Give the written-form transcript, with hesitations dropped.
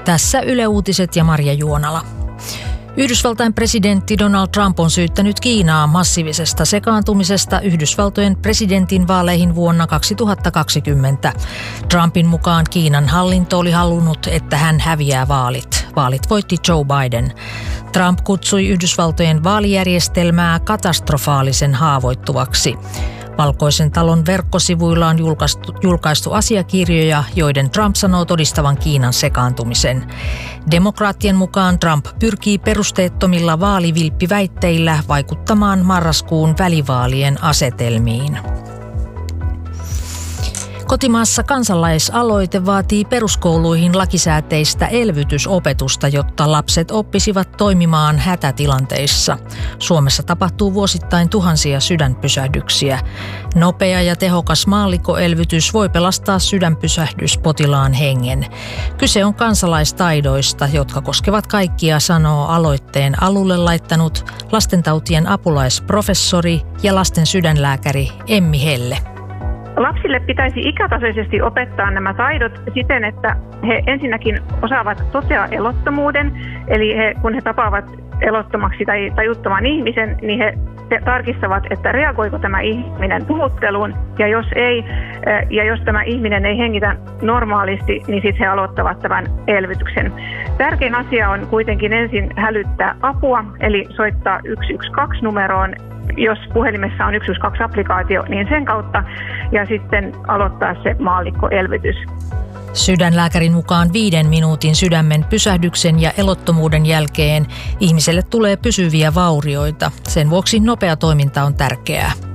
Tässä Yle Uutiset ja Marja Juonala. Yhdysvaltain presidentti Donald Trump on syyttänyt Kiinaa massiivisesta sekaantumisesta Yhdysvaltojen presidentinvaaleihin vuonna 2020. Trumpin mukaan Kiinan hallinto oli halunnut, että hän häviää vaalit. Vaalit voitti Joe Biden. Trump kutsui Yhdysvaltojen vaalijärjestelmää katastrofaalisen haavoittuvaksi. Valkoisen talon verkkosivuilla on julkaistu asiakirjoja, joiden Trump sanoo todistavan Kiinan sekaantumisen. Demokraattien mukaan Trump pyrkii perusteettomilla vaalivilppiväitteillä vaikuttamaan marraskuun välivaalien asetelmiin. Kotimaassa kansalaisaloite vaatii peruskouluihin lakisääteistä elvytysopetusta, jotta lapset oppisivat toimimaan hätätilanteissa. Suomessa tapahtuu vuosittain tuhansia sydänpysähdyksiä. Nopea ja tehokas maallikkoelvytys voi pelastaa sydänpysähdyspotilaan hengen. Kyse on kansalaistaidoista, jotka koskevat kaikkia, sanoo aloitteen alulle laittanut lastentautien apulaisprofessori ja lasten sydänlääkäri Emmi Helle. Lapsille pitäisi ikätasoisesti opettaa nämä taidot siten, että he ensinnäkin osaavat totea elottomuuden, eli kun he tapaavat elottomaksi tai tajuttoman ihmisen, niin he tarkistavat, että reagoiko tämä ihminen puhutteluun, ja jos ei, ja jos tämä ihminen ei hengitä normaalisti, niin sitten he aloittavat tämän elvytyksen. Tärkein asia on kuitenkin ensin hälyttää apua, eli soittaa 112 numeroon. Jos puhelimessa on 112-applikaatio, niin sen kautta ja sitten aloittaa se maallikkoelvytys. Sydänlääkärin mukaan 5 minuutin sydämen pysähdyksen ja elottomuuden jälkeen ihmiselle tulee pysyviä vaurioita. Sen vuoksi nopea toiminta on tärkeää.